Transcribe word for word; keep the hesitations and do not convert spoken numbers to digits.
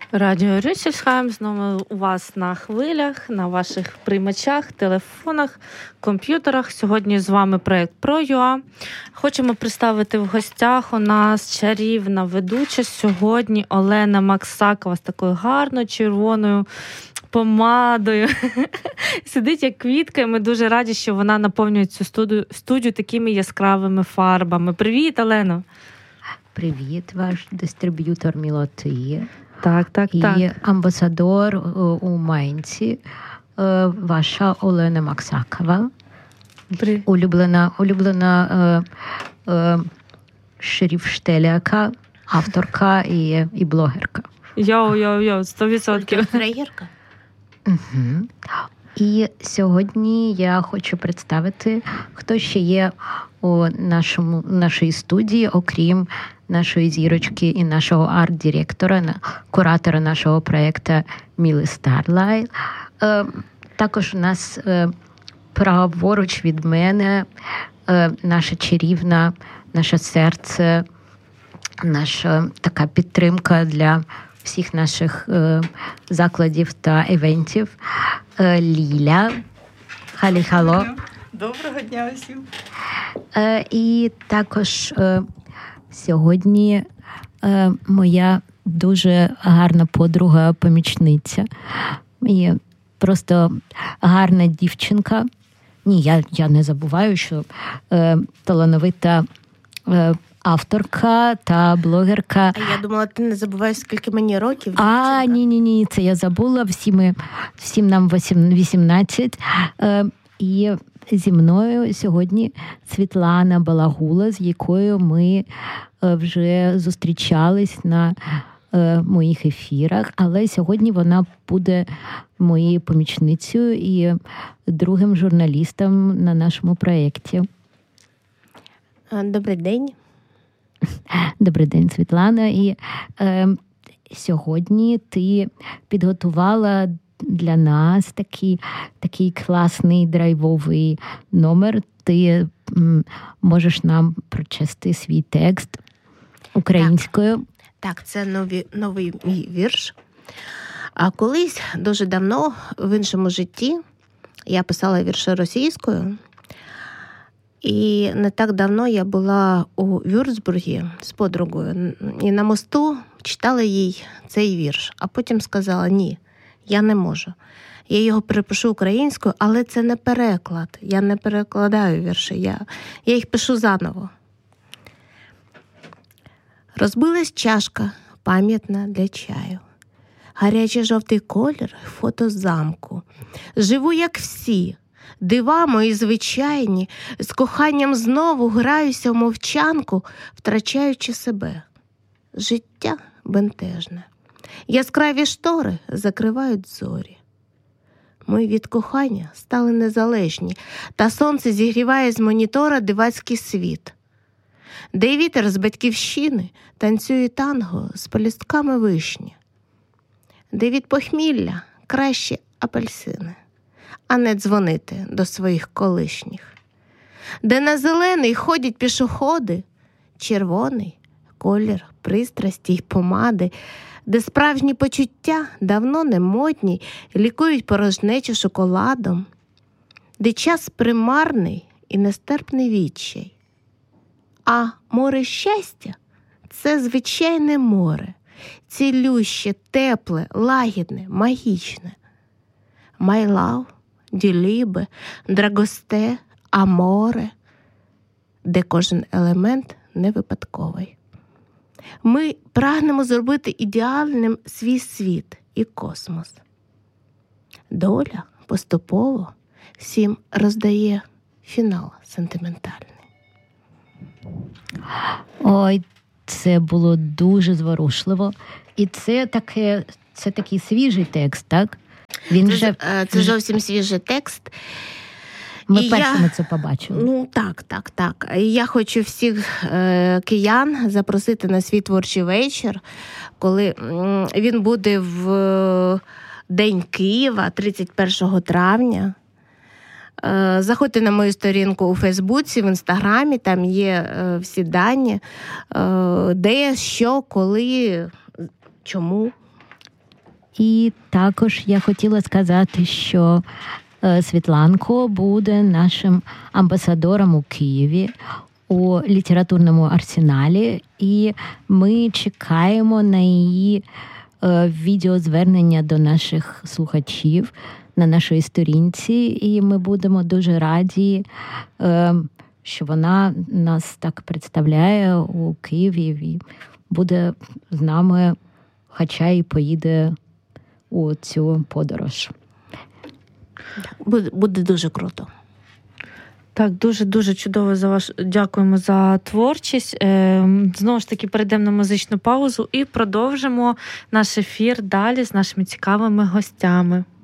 Радіо Рюссельсхайм знову у вас на хвилях, на ваших приймачах, телефонах, комп'ютерах. Сьогодні з вами проєкт «Про.ЮА». Хочемо представити в гостях у нас чарівна ведуча сьогодні Олена Максакова з такою гарною червоною помадою. Сидить як квітка, і ми дуже раді, що вона наповнює цю студію, студію такими яскравими фарбами. Привіт, Олено! Привіт, ваш дистриб'ютор мілоти. Так, так, і так. І амбасадор у Майнці, ваша Олена Максакова. При... Улюблена, улюблена е, е, шрифтштелерка, авторка і, і блогерка. Йоу-йоу-йоу, сто відсотків. Фрейєрка. Угу. І сьогодні я хочу представити, хто ще є у нашому, нашій студії, окрім нашої зірочки і нашого арт-директора, куратора нашого проєкту Мілі Старлай. Е, також у нас е, праворуч від мене е, наша чарівна, наше серце, наша така підтримка для всіх наших е, закладів та івентів. Е, Ліля. Халі-хало. Доброго дня усім. Е, і також е, сьогодні е, моя дуже гарна подруга, помічниця. І просто гарна дівчинка. Ні, я, я не забуваю, що е, талановита е, авторка та блогерка. А я думала, ти не забуваєш, скільки мені років. А, ні-ні-ні, це я забула. Всі ми, всім нам вісімнадцять. Е, і зі мною сьогодні Світлана Балагула, з якою ми вже зустрічались на е, моїх ефірах, але сьогодні вона буде моєю помічницею і другим журналістом на нашому проєкті. Добрий день. Добрий день, Світлана. І е, сьогодні ти підготувала для нас такий, такий класний драйвовий номер. Ти м, можеш нам прочитати свій текст українською. Так, так, це нові, новий мій вірш. А колись, дуже давно, в іншому житті, я писала вірші російською. І не так давно я була у Вюрцбургі з подругою. І на мосту читала їй цей вірш. А потім сказала, ні, я не можу. Я його перепишу українською, але це не переклад. Я не перекладаю вірші, я, я їх пишу заново. Розбилась чашка, пам'ятна для чаю. Гарячий жовтий колір, фото замку. Живу, як всі, дива мої звичайні, з коханням знову граюся в мовчанку, втрачаючи себе. Життя бентежне. Яскраві штори закривають зорі. Ми від кохання стали незалежні, та сонце зігріває з монітора дивацький світ, де вітер з батьківщини танцює танго з полюстками вишні, де від похмілля краще апельсини, а не дзвонити до своїх колишніх, де на зелений ходять пішоходи, червоний колір пристрасті й помади, де справжні почуття давно не модні, лікують порожнечу шоколадом, де час примарний і нестерпний відчай. А море щастя – це звичайне море, цілюще, тепле, лагідне, магічне. My love, die Liebe, Dragostea, Amore, де кожен елемент не випадковий. Ми прагнемо зробити ідеальним свій світ і космос. Доля поступово всім роздає фінал сентиментальний. Ой, це було дуже зворушливо. І це таке, це такий свіжий текст, так? Він це, вже... це зовсім свіжий текст. Ми І першими я... це побачили. Ну, так, так, так. І я хочу всіх е, киян запросити на свій творчий вечір, коли м, він буде в День Києва, тридцять першого травня. Е, заходьте на мою сторінку у Фейсбуці, в Інстаграмі, там є е, всі дані, е, де, що, коли, чому. І також я хотіла сказати, що Світланко буде нашим амбасадором у Києві у літературному арсеналі, і ми чекаємо на її відеозвернення до наших слухачів на нашій сторінці, і ми будемо дуже раді, що вона нас так представляє у Києві і буде з нами, хоча і поїде у цю подорож. Буде, буде дуже круто. Так, дуже-дуже чудово за ваш. Дякуємо за творчість. Знову ж таки, перейдемо на музичну паузу і продовжимо наш ефір далі з нашими цікавими гостями.